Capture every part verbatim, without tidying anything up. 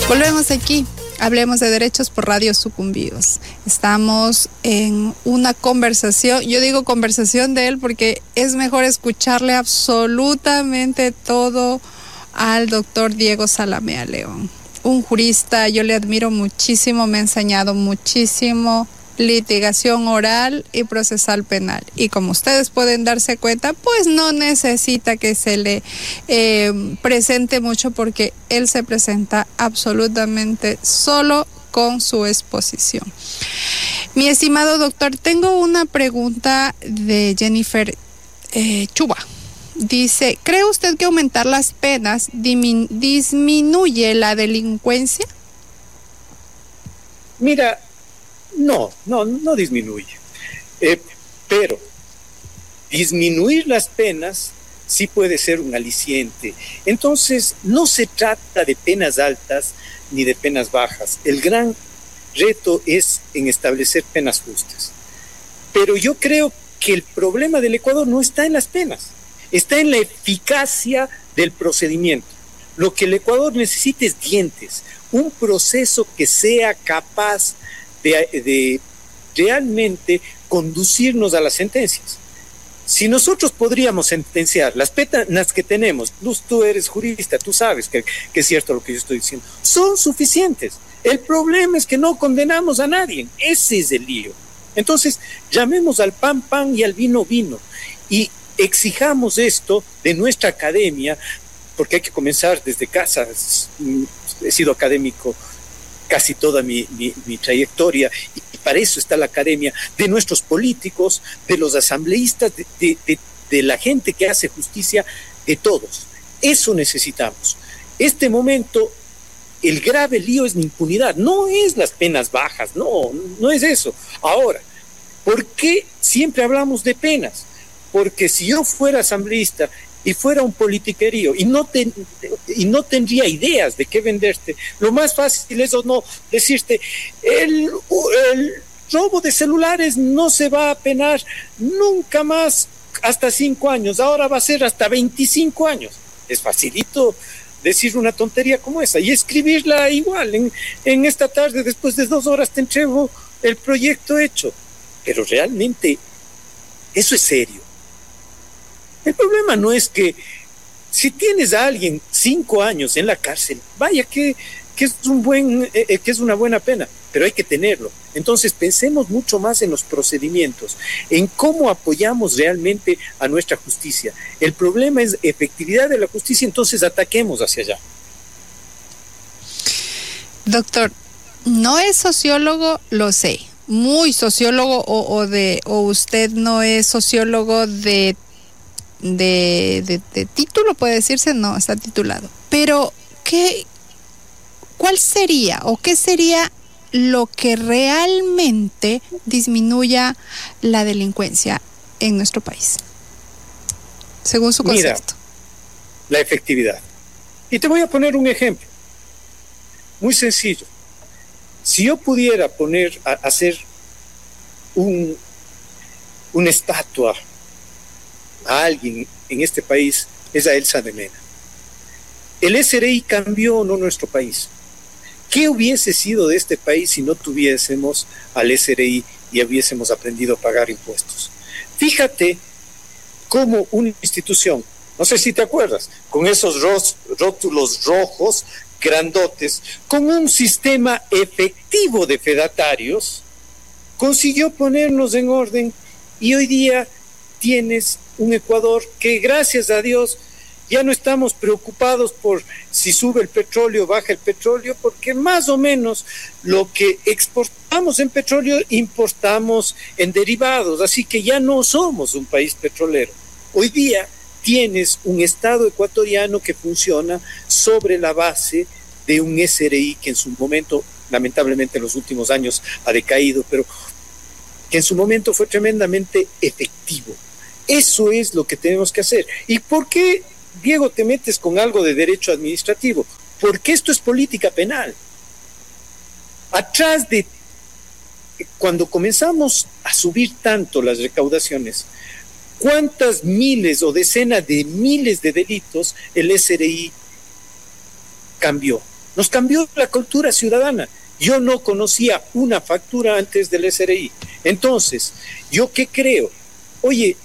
Volvemos aquí, hablemos de derechos por Radio Sucumbíos. Estamos en una conversación, yo digo conversación de él porque es mejor escucharle absolutamente todo al doctor Diego Zalamea León. Un jurista, yo le admiro muchísimo, me ha enseñado muchísimo litigación oral y procesal penal. Y como ustedes pueden darse cuenta, pues no necesita que se le eh, presente mucho porque él se presenta absolutamente solo con su exposición. Mi estimado doctor, tengo una pregunta de Jennifer eh, Chuba. Dice, ¿cree usted que aumentar las penas dimin- disminuye la delincuencia? Mira, no, no, no disminuye. Eh, pero disminuir las penas sí puede ser un aliciente. Entonces, no se trata de penas altas ni de penas bajas. El gran reto es en establecer penas justas. Pero yo creo que el problema del Ecuador no está en las penas, está en la eficacia del procedimiento. Lo que el Ecuador necesita es dientes, un proceso que sea capaz de, de realmente conducirnos a las sentencias. Si nosotros podríamos sentenciar las penas que tenemos, Luz, tú eres jurista, tú sabes que, que es cierto lo que yo estoy diciendo, son suficientes. El problema es que no condenamos a nadie, ese es el lío. Entonces, llamemos al pan pan y al vino vino y exijamos esto de nuestra academia, porque hay que comenzar desde casa. He sido académico casi toda mi, mi, mi trayectoria y para eso está la academia, de nuestros políticos, de los asambleístas, de, de, de, de la gente que hace justicia, de todos. Eso necesitamos. Este momento, el grave lío es la impunidad, no es las penas bajas, no, no es eso. Ahora, ¿por qué siempre hablamos de penas? Porque si yo fuera asambleísta y fuera un politiquerío y no, ten, y no tendría ideas de qué venderte, lo más fácil es o no decirte, el, el robo de celulares no se va a penar nunca más hasta cinco años, ahora va a ser hasta veinticinco años. Es facilito decir una tontería como esa y escribirla igual. En, en esta tarde, después de dos horas, te entrego el proyecto hecho. Pero realmente, eso es serio. El problema no es que si tienes a alguien cinco años en la cárcel, vaya que, que, es un buen, eh, que es una buena pena, pero hay que tenerlo. Entonces pensemos mucho más en los procedimientos, en cómo apoyamos realmente a nuestra justicia. El problema es efectividad de la justicia, entonces ataquemos hacia allá. Doctor, no es sociólogo, lo sé, muy sociólogo o, o, de, o usted no es sociólogo de De, de, de título, puede decirse, no, está titulado. Pero, ¿qué, ¿cuál sería o qué sería lo que realmente disminuya la delincuencia en nuestro país? Según su concepto. Mira, la efectividad. Y te voy a poner un ejemplo. Muy sencillo. Si yo pudiera poner, a, hacer un, una estatua a alguien en este país, es a Elsa de Mena. El S R I cambió no nuestro país. ¿Qué hubiese sido de este país si no tuviésemos al S R I y hubiésemos aprendido a pagar impuestos? Fíjate cómo una institución, no sé si te acuerdas, con esos rótulos rojos grandotes, con un sistema efectivo de fedatarios, consiguió ponernos en orden y hoy día tienes un Ecuador que, gracias a Dios, ya no estamos preocupados por si sube el petróleo o baja el petróleo, porque más o menos lo que exportamos en petróleo importamos en derivados, así que ya no somos un país petrolero. Hoy día tienes un Estado ecuatoriano que funciona sobre la base de un S R I que en su momento, lamentablemente en los últimos años ha decaído, pero que en su momento fue tremendamente efectivo. Eso es lo que tenemos que hacer. ¿Y por qué, Diego, te metes con algo de derecho administrativo? Porque esto es política penal. Atrás de, cuando comenzamos a subir tanto las recaudaciones, ¿cuántas miles o decenas de miles de delitos el S R I cambió? nos cambió la cultura ciudadana. Yo no conocía una factura antes del S R I. Entonces, ¿yo qué creo? Oye,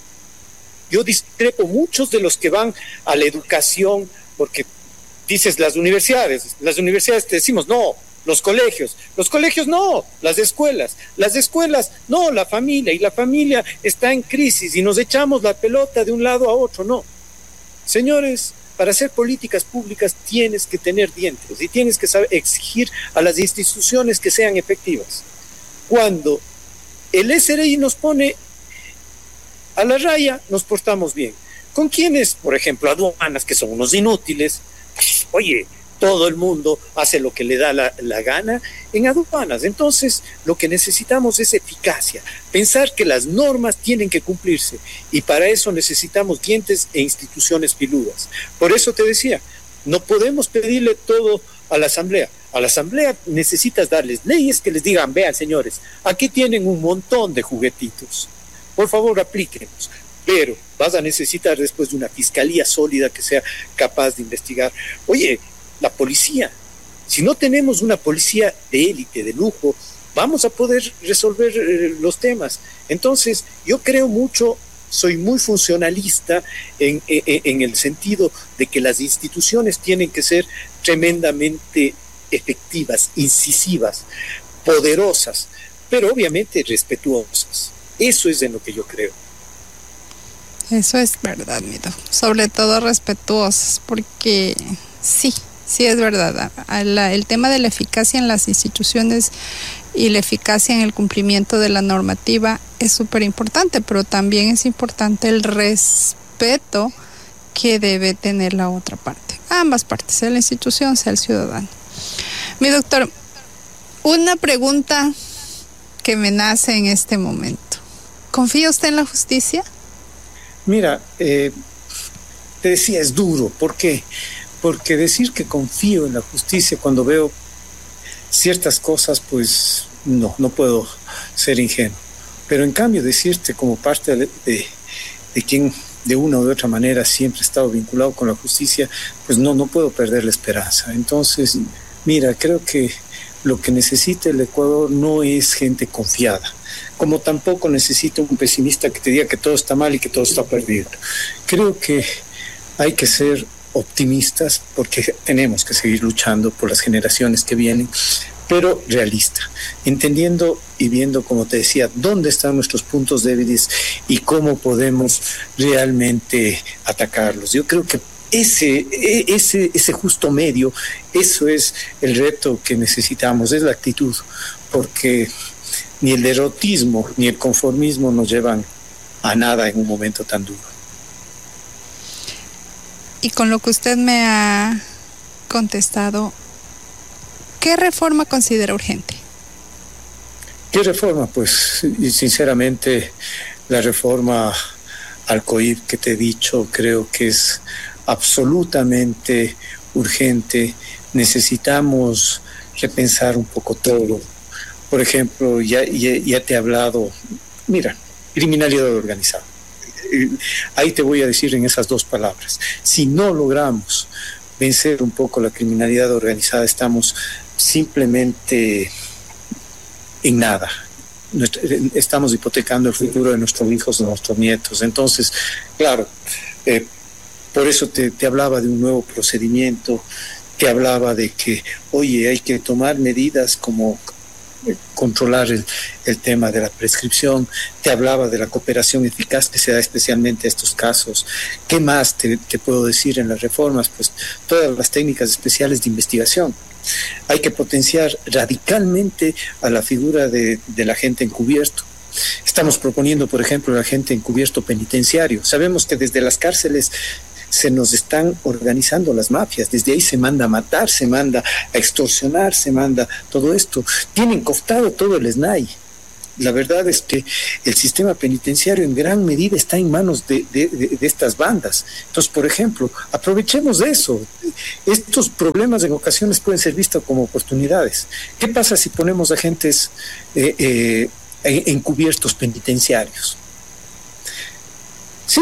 yo discrepo muchos de los que van a la educación, porque dices las universidades, las universidades te decimos, no, los colegios, los colegios no, las escuelas, las escuelas no, la familia, y la familia está en crisis y nos echamos la pelota de un lado a otro, no. Señores, para hacer políticas públicas tienes que tener dientes y tienes que saber exigir a las instituciones que sean efectivas. Cuando el S R I nos pone a la raya, nos portamos bien. ¿Con quiénes? Por ejemplo, aduanas, que son unos inútiles. Oye, todo el mundo hace lo que le da la, la gana en aduanas. Entonces, lo que necesitamos es eficacia, pensar que las normas tienen que cumplirse, y para eso necesitamos dientes e instituciones piludas. Por eso te decía, no podemos pedirle todo a la Asamblea. A la Asamblea necesitas darles leyes que les digan, vean señores, aquí tienen un montón de juguetitos, por favor aplíquenlos. Pero vas a necesitar después de una fiscalía sólida que sea capaz de investigar. Oye, la policía, si no tenemos una policía de élite, de lujo, vamos a poder resolver eh, los temas. Entonces, yo creo mucho, soy muy funcionalista en, en, en el sentido de que las instituciones tienen que ser tremendamente efectivas, incisivas, poderosas, pero obviamente respetuosas. Eso es en lo que yo creo. Eso es verdad, Mito. Sobre todo respetuosas, porque sí, sí es verdad. La, el tema de la eficacia en las instituciones y la eficacia en el cumplimiento de la normativa es súper importante, pero también es importante el respeto que debe tener la otra parte, ambas partes, sea la institución, sea el ciudadano. Mi doctor, una pregunta que me nace en este momento. ¿Confía usted en la justicia? Mira, eh, te decía, es duro. ¿Por qué? Porque decir que confío en la justicia cuando veo ciertas cosas, pues no, no puedo ser ingenuo. Pero en cambio decirte como parte de, de, de quien de una u otra manera siempre ha estado vinculado con la justicia, pues no, no puedo perder la esperanza. Entonces, mira, creo que lo que necesita el Ecuador no es gente confiada, como tampoco necesita un pesimista que te diga que todo está mal y que todo está perdido. Creo que hay que ser optimistas porque tenemos que seguir luchando por las generaciones que vienen, pero realista, entendiendo y viendo, como te decía, dónde están nuestros puntos débiles y cómo podemos realmente atacarlos. Yo creo que Ese, ese, ese justo medio, eso es el reto que necesitamos, es la actitud, porque ni el derrotismo ni el conformismo nos llevan a nada en un momento tan duro. Y con lo que usted me ha contestado, ¿qué reforma considera urgente? ¿Qué reforma? Pues, y sinceramente, la reforma al C O I P que te he dicho, creo que es absolutamente urgente. Necesitamos repensar un poco todo. Por ejemplo, ya, ya, ya te he hablado, mira, criminalidad organizada. Ahí te voy a decir en esas dos palabras. Si no logramos vencer un poco la criminalidad organizada, estamos simplemente en nada. Estamos hipotecando el futuro de nuestros hijos, de nuestros nietos. Entonces, claro, eh, por eso te, te hablaba de un nuevo procedimiento, te hablaba de que, oye, hay que tomar medidas como controlar el, el tema de la prescripción, te hablaba de la cooperación eficaz que se da especialmente a estos casos. ¿Qué más te, te puedo decir en las reformas? Pues todas las técnicas especiales de investigación. Hay que potenciar radicalmente a la figura de, del agente encubierto. Estamos proponiendo, por ejemplo, el agente encubierto penitenciario. Sabemos que desde las cárceles se nos están organizando las mafias, desde ahí se manda a matar, se manda a extorsionar, se manda todo esto. Tienen cooptado todo el S N A I. La verdad es que el sistema penitenciario en gran medida está en manos de, de, de, de estas bandas. Entonces, por ejemplo, aprovechemos de eso. Estos problemas en ocasiones pueden ser vistos como oportunidades. ¿Qué pasa si ponemos agentes eh, eh, encubiertos penitenciarios? Sí,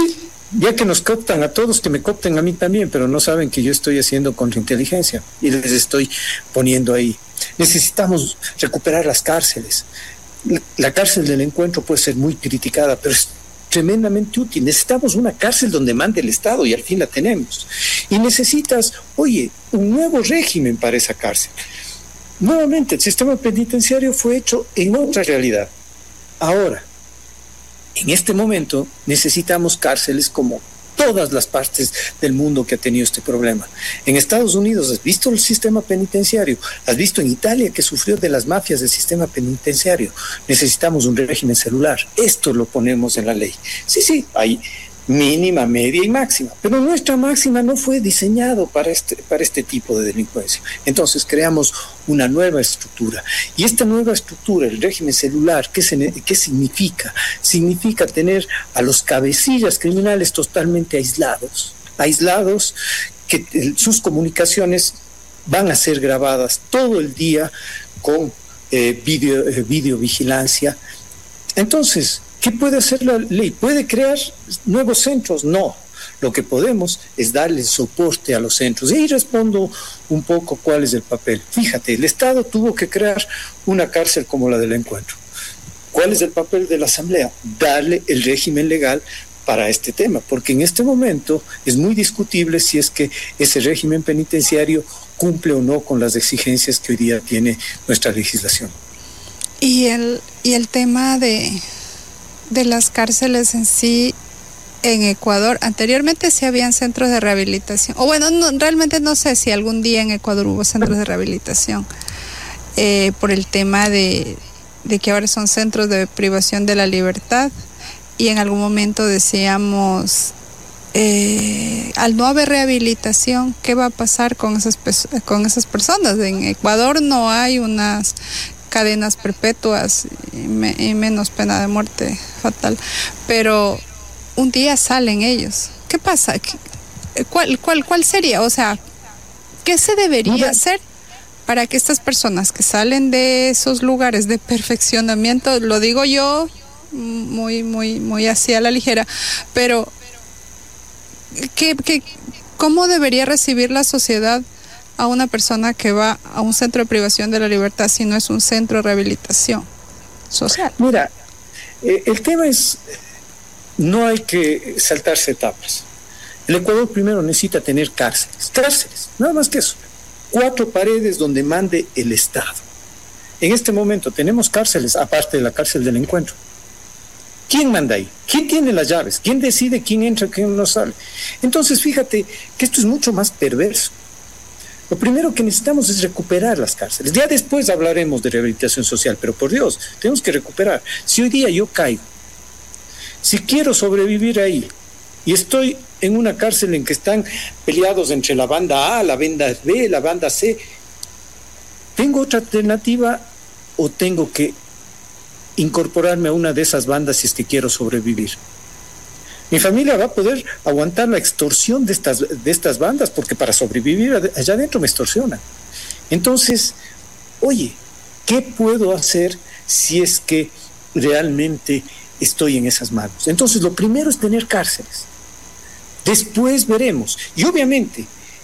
ya que nos cooptan a todos, que me coopten a mí también, pero no saben que yo estoy haciendo contrainteligencia y les estoy poniendo ahí. Necesitamos recuperar las cárceles. La cárcel del encuentro puede ser muy criticada, pero es tremendamente útil. Necesitamos una cárcel donde mande el Estado y al fin la tenemos. Y necesitas, oye, un nuevo régimen para esa cárcel. Nuevamente, el sistema penitenciario fue hecho en otra realidad. Ahora, en este momento, necesitamos cárceles como todas las partes del mundo que ha tenido este problema. En Estados Unidos, ¿has visto el sistema penitenciario? ¿Has visto en Italia que sufrió de las mafias del sistema penitenciario? Necesitamos un régimen celular. Esto lo ponemos en la ley. Sí, sí, hay mínima, media y máxima, pero nuestra máxima no fue diseñado para este, para este tipo de delincuencia. Entonces creamos una nueva estructura, y esta nueva estructura, el régimen celular, ¿qué, se, qué significa? Significa tener a los cabecillas criminales totalmente aislados, aislados, que sus comunicaciones van a ser grabadas todo el día con eh, video, eh, videovigilancia. Entonces, ¿qué puede hacer la ley? ¿Puede crear nuevos centros? No. Lo que podemos es darle soporte a los centros. Y ahí respondo un poco cuál es el papel. Fíjate, el Estado tuvo que crear una cárcel como la del encuentro. ¿Cuál es el papel de la Asamblea? Darle el régimen legal para este tema, porque en este momento es muy discutible si es que ese régimen penitenciario cumple o no con las exigencias que hoy día tiene nuestra legislación. Y el, y el tema de... de las cárceles en sí en Ecuador, anteriormente sí habían centros de rehabilitación, o bueno, no, realmente no sé si algún día en Ecuador hubo centros de rehabilitación, eh, por el tema de, de que ahora son centros de privación de la libertad, y en algún momento decíamos, eh, al no haber rehabilitación, ¿qué va a pasar con esas, con esas personas? En Ecuador no hay unas cadenas perpetuas y, me, y menos pena de muerte fatal, pero un día salen ellos. ¿Qué pasa? ¿Cuál, cuál, cuál sería? O sea, ¿qué se debería hacer para que estas personas que salen de esos lugares de perfeccionamiento, lo digo yo muy, muy, muy así a la ligera, pero ¿qué, qué, cómo debería recibir la sociedad a una persona que va a un centro de privación de la libertad si no es un centro de rehabilitación social? Mira, eh, el tema es, no hay que saltarse etapas. El Ecuador primero necesita tener cárceles, cárceles, nada más que eso. Cuatro paredes donde mande el Estado. En este momento tenemos cárceles, aparte de la cárcel del encuentro. ¿Quién manda ahí? ¿Quién tiene las llaves? ¿Quién decide quién entra, quién no sale? Entonces, fíjate que esto es mucho más perverso. Lo primero que necesitamos es recuperar las cárceles. Ya después hablaremos de rehabilitación social, pero por Dios, tenemos que recuperar. Si hoy día yo caigo, si quiero sobrevivir ahí, y estoy en una cárcel en que están peleados entre la banda A, la banda B, la banda C, ¿tengo otra alternativa o tengo que incorporarme a una de esas bandas si es que quiero sobrevivir? Mi familia va a poder aguantar la extorsión de estas, de estas bandas, porque para sobrevivir allá adentro me extorsionan. Entonces, oye, ¿qué puedo hacer si es que realmente estoy en esas manos? Entonces, lo primero es tener cárceles. Después veremos. Y obviamente,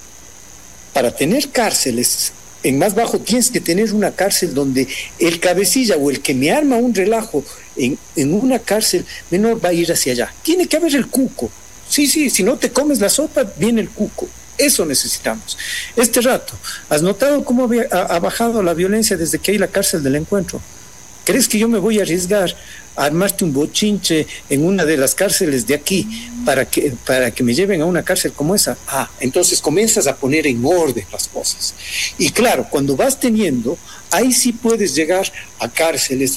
para tener cárceles en más bajo, tienes que tener una cárcel donde el cabecilla o el que me arma un relajo en, en una cárcel menor va a ir hacia allá. Tiene que haber el cuco. Sí, sí, si no te comes la sopa, viene el cuco. Eso necesitamos. Este rato, ¿has notado cómo ha, ha bajado la violencia desde que hay la cárcel del encuentro? ¿Crees que yo me voy a arriesgar a armarte un bochinche en una de las cárceles de aquí para que, para que me lleven a una cárcel como esa? Ah, entonces comienzas a poner en orden las cosas. Y claro, cuando vas teniendo, ahí sí puedes llegar a cárceles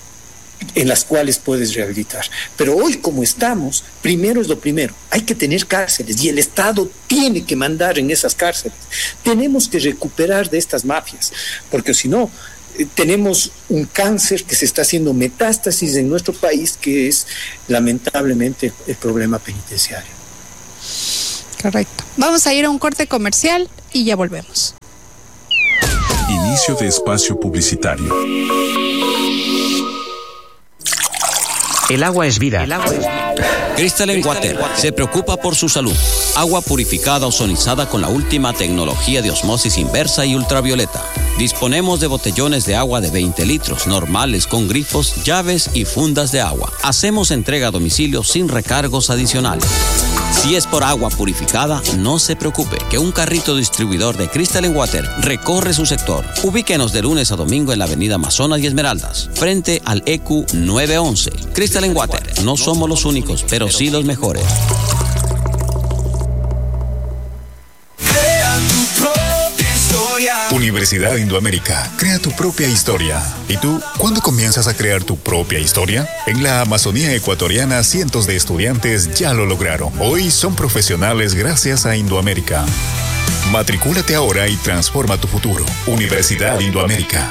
en las cuales puedes rehabilitar. Pero hoy, como estamos, primero es lo primero. Hay que tener cárceles y el Estado tiene que mandar en esas cárceles. Tenemos que recuperar de estas mafias, porque si no, tenemos un cáncer que se está haciendo metástasis en nuestro país, que es lamentablemente el problema penitenciario. Correcto. Vamos a ir a un corte comercial y ya volvemos. Inicio de espacio publicitario. El agua es vida. El agua es vida. Crystalline Water se preocupa por su salud. Agua purificada ozonizada con la última tecnología de osmosis inversa y ultravioleta. Disponemos de botellones de agua de veinte litros, normales con grifos, llaves y fundas de agua. Hacemos entrega a domicilio sin recargos adicionales. Si es por agua purificada, no se preocupe, que un carrito distribuidor de Crystalline Water recorre su sector. Ubíquenos de lunes a domingo en la avenida Amazonas y Esmeraldas, frente al E Q nueve once. Crystalline Water, no somos los únicos, pero sí los mejores. Universidad Indoamérica, crea tu propia historia. ¿Y tú, cuándo comienzas a crear tu propia historia? En la Amazonía ecuatoriana, cientos de estudiantes ya lo lograron. Hoy son profesionales gracias a Indoamérica. Matricúlate ahora y transforma tu futuro. Universidad Indoamérica.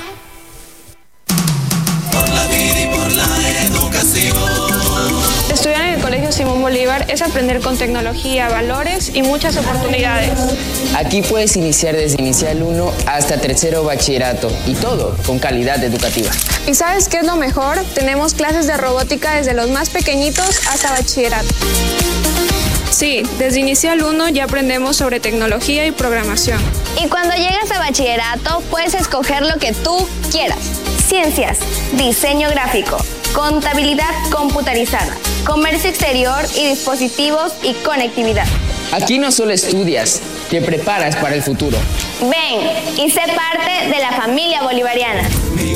Por la vida y por la educación. Estudiar en el Colegio Simón Bolívar es aprender con tecnología, valores y muchas oportunidades. Aquí puedes iniciar desde inicial uno hasta tercero bachillerato y todo con calidad educativa. ¿Y sabes qué es lo mejor? Tenemos clases de robótica desde los más pequeñitos hasta bachillerato. Sí, desde inicial uno ya aprendemos sobre tecnología y programación. Y cuando llegas a bachillerato puedes escoger lo que tú quieras. Ciencias, diseño gráfico, contabilidad computarizada, comercio exterior y dispositivos y conectividad. Aquí no solo estudias, te preparas para el futuro. Ven y sé parte de la familia bolivariana.